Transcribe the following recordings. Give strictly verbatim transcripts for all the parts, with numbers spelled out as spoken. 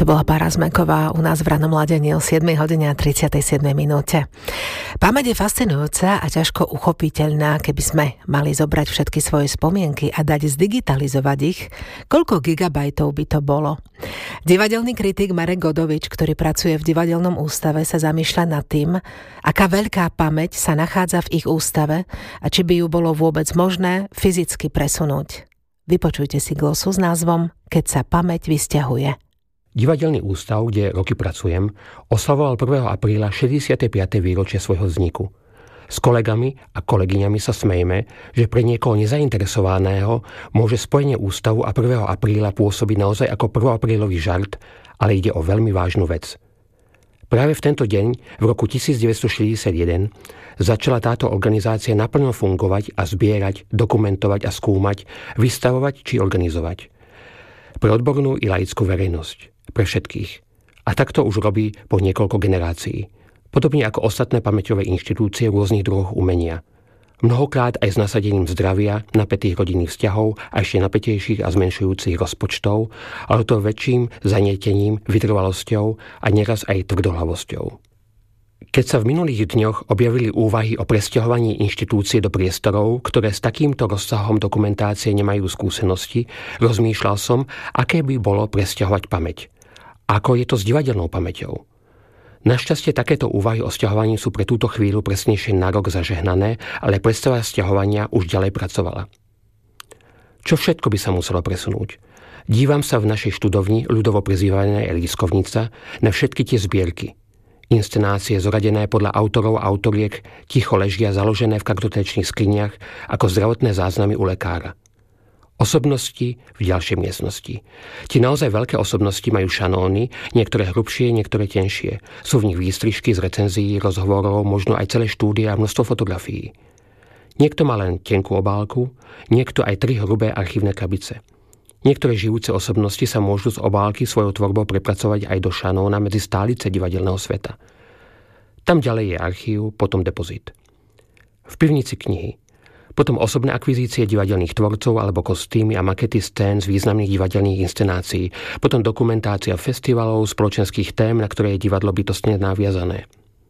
To bola Bára Zmeková u nás v Rannom ladení o siedmej hodine a tridsiatej siedmej minúte. Pamäť je fascinujúca a ťažko uchopiteľná. Keby sme mali zobrať všetky svoje spomienky a dať zdigitalizovať ich, koľko gigabajtov by to bolo? Divadelný kritik Marek Godovič, ktorý pracuje v Divadelnom ústave, sa zamýšľa nad tým, aká veľká pamäť sa nachádza v ich ústave a či by ju bolo vôbec možné fyzicky presunúť. Vypočujte si glosu s názvom Keď sa pamäť vysťahuje. Divadelný ústav, kde roky pracujem, oslavoval prvého apríla šesťdesiate piate výročie svojho vzniku. S kolegami a kolegyňami sa smejeme, že pre niekoho nezainteresovaného môže spojenie ústavu a prvého apríla pôsobiť naozaj ako prvoaprílový žart, ale ide o veľmi vážnu vec. Práve v tento deň, v roku devätnásťstošesťdesiatjeden, začala táto organizácia naplno fungovať a zbierať, dokumentovať a skúmať, vystavovať či organizovať. Pre odbornú i laickú verejnosť. Pre všetkých. A tak to už robí po niekoľko generácií. Podobne ako ostatné pamäťové inštitúcie rôznych druhov umenia. Mnohokrát aj s nasadením zdravia, napätých rodinných vzťahov a ešte napätejších a zmenšujúcich rozpočtov, ale to väčším zanietením, vytrvalosťou a neraz aj tvrdohlavosťou. Keď sa v minulých dňoch objavili úvahy o presťahovaní inštitúcie do priestorov, ktoré s takýmto rozsahom dokumentácie nemajú skúsenosti, rozmýšľal som, aké by bolo presťahovať pamäť. Ako je to s divadelnou pamäťou? Našťastie takéto úvahy o sťahovaní sú pre túto chvíľu presnejšie na rok zažehnané, ale predstava sťahovania už ďalej pracovala. Čo všetko by sa muselo presunúť? Dívam sa v našej študovni, ľudovo prezývanej Lískovnica, na všetky tie zbierky. Inscenácie zoradené podľa autorov a autoriek ticho ležia založené v kartotečných skriniach ako zdravotné záznamy u lekára. Osobnosti v ďalšej miestnosti. Tie naozaj veľké osobnosti majú šanóny, niektoré hrubšie, niektoré tenšie. Sú v nich výstrižky z recenzií, rozhovorov, možno aj celé štúdie a množstvo fotografií. Niekto má len tenkú obálku, niekto aj tri hrubé archívne krabice. Niektoré žijúce osobnosti sa môžu z obálky svojou tvorbou prepracovať aj do šanóna medzi stálice divadelného sveta. Tam ďalej je archív, potom depozit. V pivnici knihy. Potom osobné akvizície divadelných tvorcov alebo kostýmy a makety scén z významných divadelných inscenácií. Potom dokumentácia festivalov, spoločenských tém, na ktoré je divadlo bytostne naviazané.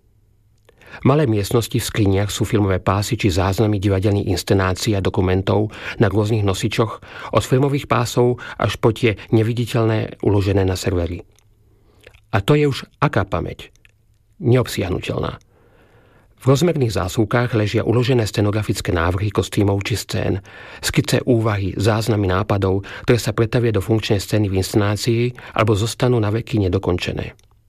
Malé miestnosti v skriniach sú filmové pásy či záznamy divadelných inscenácií a dokumentov na rôznych nosičoch, od filmových pásov až po tie neviditeľné uložené na servery. A to je už aká pamäť? Neobsiahnuteľná. V rozmerných zásuvkách ležia uložené scenografické návrhy kostýmov či scén, skice úvahy, záznamy nápadov, ktoré sa pretavia do funkčnej scény v inscenácii alebo zostanú na veky nedokončené.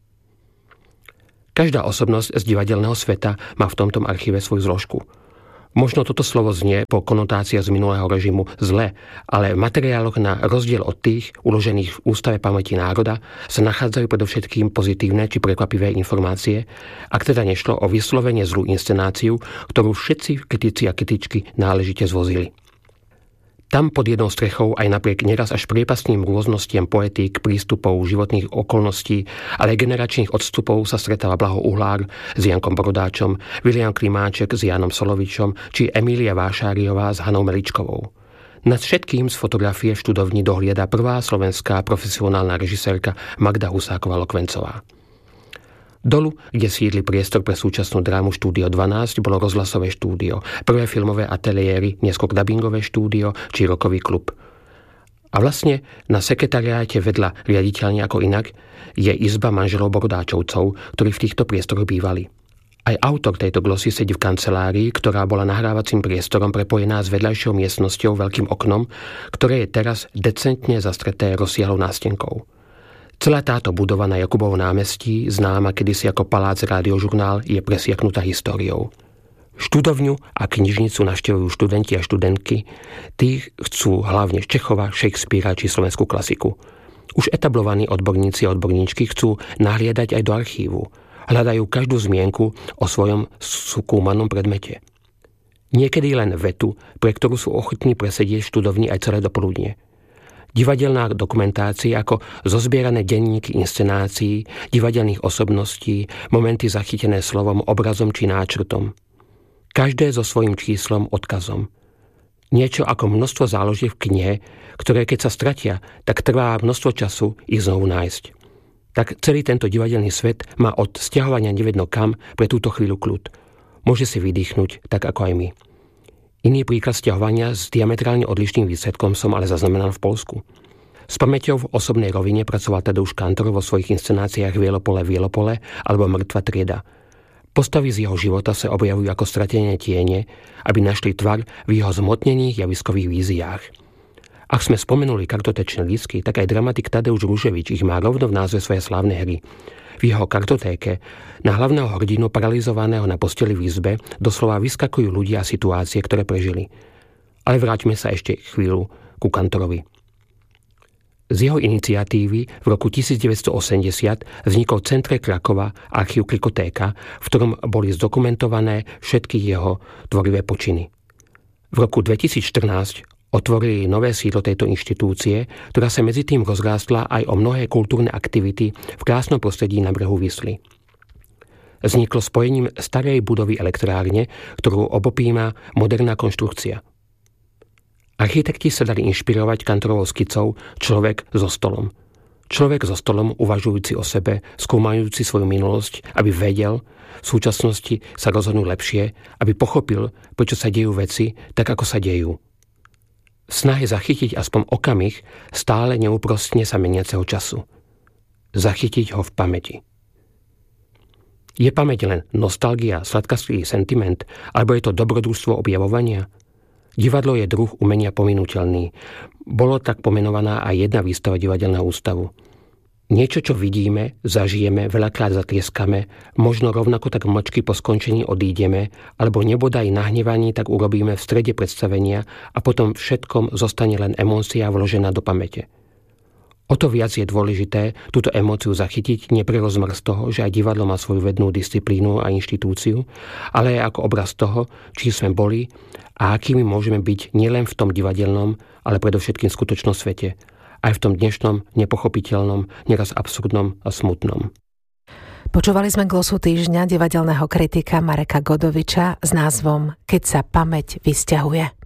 Každá osobnosť z divadelného sveta má v tomto archíve svoju zložku. Možno toto slovo znie po konotáciách z minulého režimu zle, ale v materiáloch na rozdiel od tých uložených v Ústave pamäti národa sa nachádzajú predovšetkým pozitívne či prekvapivé informácie, ak teda nešlo o vyslovene zlú inscenáciu, ktorú všetci kritici a kritičky náležite zvozili. Tam pod jednou strechou aj napriek neraz až priepastným rôznostiem poetík, prístupov, životných okolností, ale aj generačných odstupov sa stretáva Blaho Uhlár s Jankom Brodáčom, Viliam Klimáček s Jánom Solovičom či Emília Vášáriová s Hanou Meličkovou. Nad všetkým z fotografie v študovni dohliada prvá slovenská profesionálna režisérka Magda Husáková-Lokvencová. Dolu, kde sídli priestor pre súčasnú drámu Štúdio dvanásť, bolo rozhlasové štúdio, prvé filmové ateliéry, neskôr dabingové štúdio či rokový klub. A vlastne na sekretariáte vedľa riaditeľne ako inak je izba manželov Brodáčovcov, ktorí v týchto priestoroch bývali. Aj autor tejto glosy sedí v kancelárii, ktorá bola nahrávacím priestorom prepojená s vedľajšou miestnosťou veľkým oknom, ktoré je teraz decentne zastreté rozsiahlou nástenkou. Celá táto budova na Jakubovom námestí, známa kedysi ako Palác Rádiožurnál, je presiaknutá históriou. Študovňu a knižnicu navštevujú študenti a študentky, tí chcú hlavne Čechova, Shakespearea či slovenskú klasiku. Už etablovaní odborníci a odborníčky chcú nahliadať aj do archívu. Hľadajú každú zmienku o svojom skúmanom predmete. Niekedy len vetu, pre ktorú sú ochotní presedieť v študovni aj celé dopoludnie. Divadelná dokumentácia ako zozbierané denníky inscenácií, divadelných osobností, momenty zachytené slovom, obrazom či náčrtom. Každé so svojím číslom, odkazom. Niečo ako množstvo záložiek v knihe, ktoré keď sa stratia, tak trvá množstvo času ich znovu nájsť. tak celý tento divadelný svet má od sťahovania nevedno kam pre túto chvíľu kľud. Môže si vydýchnuť, tak ako aj my. Iný príklad sťahovania s diametrálne odlišným výsledkom som ale zaznamenal v Poľsku. S pamäťou v osobnej rovine pracoval Tadeusz Kantor vo svojich inscenáciách Vielopole, Vielopole alebo Mŕtva trieda. Postavy z jeho života sa objavujú ako stratené tiene, aby našli tvar v jeho zmotnených javiskových víziách. Ak sme spomenuli kartotečné lístky, tak aj dramatik Tadeusz Ruževič ich má rovno v názve svojej slávnej hry. V jeho kartotéke na hlavného hrdinu paralizovaného na posteli v izbe doslova vyskakujú ľudia a situácie, ktoré prežili. Ale vráťme sa ešte chvíľu ku Kantorovi. Z jeho iniciatívy v roku devätnásťstoosemdesiat vznikol v centre Krakova archív Klikotéka, v ktorom boli zdokumentované všetky jeho tvorivé počiny. V roku dvetisícštrnásť otvorili nové sídlo tejto inštitúcie, ktorá sa medzi tým rozrástla aj o mnohé kultúrne aktivity v krásnom prostredí na brehu Visly. Vzniklo spojením starej budovy elektrárne, ktorú obopíma moderná konštrukcia. Architekti sa dali inšpirovať Kantorovou skicou Človek so stolom. Človek so stolom uvažujúci o sebe, skúmajúci svoju minulosť, aby vedel, v súčasnosti sa rozhodnú lepšie, aby pochopil, prečo sa dejú veci tak, ako sa dejú. V snahe zachytiť aspoň okamih stále neúprostne sa meniaceho času. Zachytiť ho v pamäti. Je pamäť len nostalgia, sladkastlivý sentiment, alebo je to dobrodružstvo objavovania? Divadlo je druh umenia pominuteľný. Bolo tak pomenovaná aj jedna výstava divadelného ústavu. Niečo, čo vidíme, zažijeme, veľakrát zatlieskame, možno rovnako tak mlčky po skončení odídeme, alebo nebodaj nahnevaní tak urobíme v strede predstavenia a potom všetkom zostane len emócia vložená do pamäte. O to viac je dôležité túto emóciu zachytiť nie pre rozmer z toho, že aj divadlo má svoju vednú disciplínu a inštitúciu, ale aj ako obraz toho, či sme boli a akými môžeme byť nielen v tom divadelnom, ale predovšetkým v skutočnom svete, aj v tom dnešnom, nepochopiteľnom, neraz absurdnom a smutnom. Počúvali sme glosu týždňa divadelného kritika Mareka Godoviča s názvom Keď sa pamäť vysťahuje.